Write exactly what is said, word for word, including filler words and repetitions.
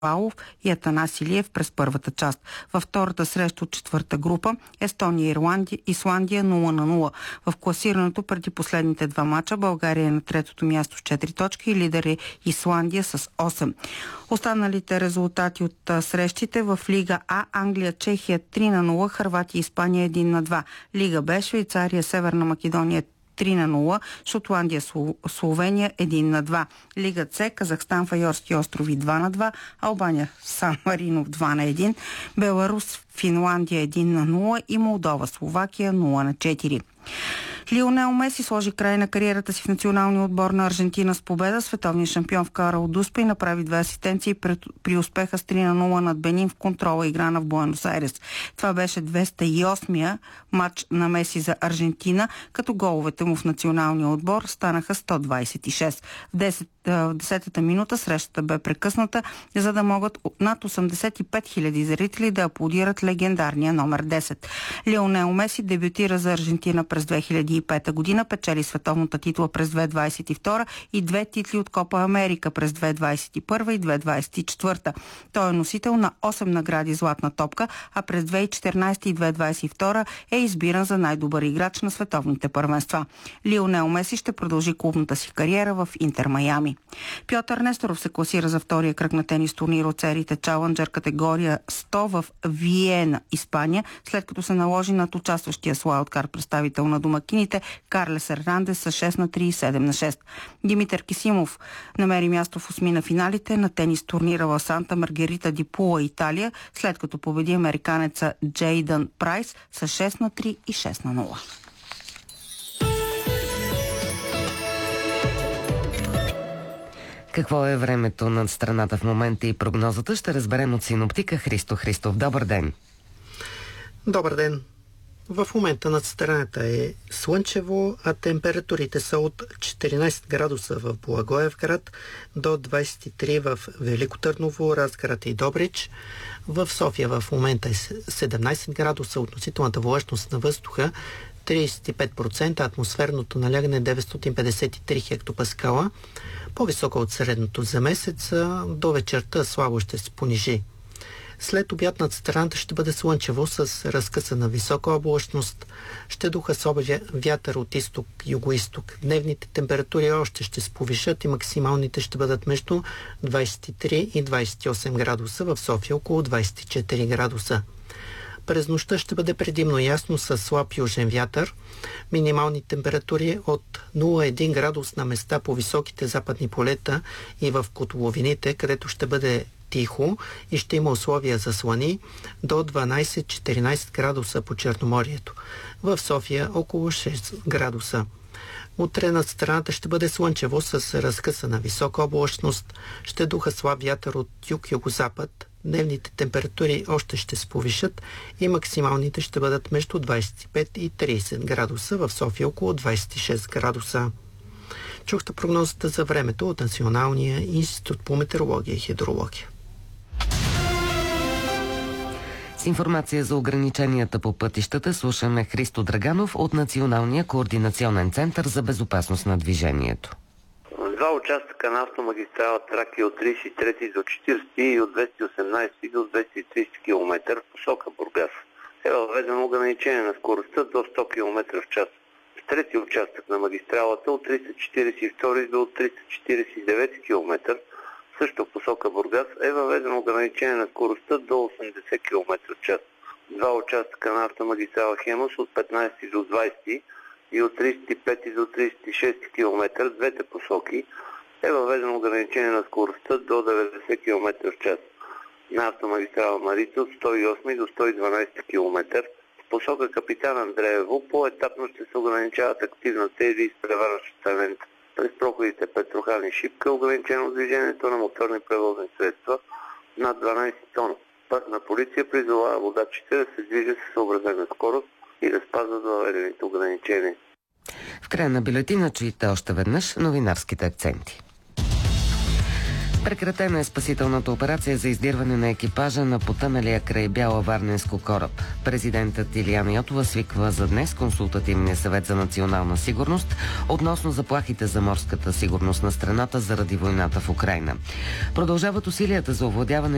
Павлов и Атанас Илиев през първата част. Във втората среща от четвърта група Естония и Ирландия, Исландия нула на нула. В класирането преди последните два мача България е на третото място с четири точки и лидер е Исландия с осем. Останалите резултати от срещите в Лига А: Англия, Чехия три на нула, Хърватия и Испания един на два. Лига Б: Швейцария, Северна Македония три на нула, Шотландия, Словения един на два. Лига С: Казахстан, Файорски острови два на два, Албания, Сан Марино два на един, Беларус, Финландия един на нула и Молдова, Словакия нула на четири. Лионел Меси сложи край на кариерата си в националния отбор на Аржентина с победа. Световният шампион вкара от Дуспа и направи две асистенции при успеха с три на нула над Бенин в контрола, играна в Буенос Айрес. Това беше двеста и осмия матч на Меси за Аржентина, като головете му в националния отбор станаха сто двадесет и шест. В десетата минута срещата бе прекъсната, за да могат над осемдесет и пет хиляди зрители да аплодират легендарния номер десет. Лионел Меси дебютира за Аржентина през две хиляди и пета година, печели световната титла през две хиляди двадесет и втора и две титли от Копа Америка през две хиляди двадесет и първа и две хиляди двадесет и четвърта. Той е носител на осем награди Златна топка, а през две хиляди и четиринадесета и две хиляди двадесет и втора е избиран за най-добър играч на световните първенства. Лионел Меси ще продължи клубната си кариера в Интер Майами. Пьотър Несторов се класира за втория кръг на тенис турнир от сериите Чаленджър категория сто в Виена, Испания, след като се наложи над участващия с уайлдкарт представител на домакините Карлес Ернандес с шест на три и седем на шест. Димитър Кисимов намери място в осми на финалите на тенис турнира в Санта Маргарита ди Пула, Италия, след като победи американеца Джейдън Прайс с шест на три и шест на нула. Какво е времето над страната в момента и прогнозата ще разберем от синоптика Христо Христов. Добър ден! Добър ден! В момента над страната е слънчево, а температурите са от четиринадесет градуса в Благоевград до двадесет и три в Велико Търново, Разград и Добрич. В София в момента е седемнадесет градуса, относителната влажност на въздуха тридесет и пет процента, атмосферното налягане деветстотин петдесет и три хектопаскала, по-висока от средното за месеца, до вечерта слабо ще се понижи. След обяд над страната ще бъде слънчево с разкъсана висока облачност. Ще духа слаб вятър от изток, юго-исток. Дневните температури още ще се повишат и максималните ще бъдат между двадесет и три и двадесет и осем градуса, в София около двадесет и четири градуса. През нощта ще бъде предимно ясно с слаб южен вятър. Минимални температури от нула цяло един градус на места по високите западни полета и в котловините, където ще бъде тихо и ще има условия за слани, до дванадесет-четиринадесет градуса по Черноморието. В София около шест градуса. Утре над страната ще бъде слънчево с разкъсана висока облачност. Ще духа слаб вятър от юг-югозапад. Дневните температури още ще се повишат и максималните ще бъдат между двадесет и пет и тридесет градуса, в София около двадесет и шест градуса. Чухте прогнозата за времето от Националния институт по метеорология и хидрология. С информация за ограниченията по пътищата слушаме Христо Драганов от Националния координационен център за безопасност на движението. Два участъка на автомагистрала Тракия от тридесет и трети до четиридесети и от двеста и осемнадесети до двеста и тридесети км в посока Бургас е въведено ограничение на скоростта до сто км в час. В трети участък на магистралата от триста четиридесет и втори до триста четиридесет и девети км, също в посока Бургас, е въведено ограничение на скоростта до осемдесет км в час. Два участъка на автомагистрала Хемус от петнадесети до двадесети и от тридесет и пети до тридесет и шести км, двете посоки, е въведено ограничение на скоростта до деветдесет км в час. На автомагистрала Марица от сто и осми до сто и дванадесети км в посока Капитан Андреево по-етапно ще се ограничават активната или изпреварващата лента. През проходите Петрохан и Шипка ограничено движението на моторни превозни средства над дванадесет тона. Пътна полиция призовава водачите да се движат със съобразена скорост и да спазват въведените ограничения. В края на бюлетина чуйте още веднъж новинарските акценти. Прекратена е спасителната операция за издирване на екипажа на потъналия край Бяла варненско кораб. Президентът Илияна Йотова свиква за днес Консултативния съвет за национална сигурност относно заплахите за морската сигурност на страната заради войната в Украйна. Продължават усилията за овладяване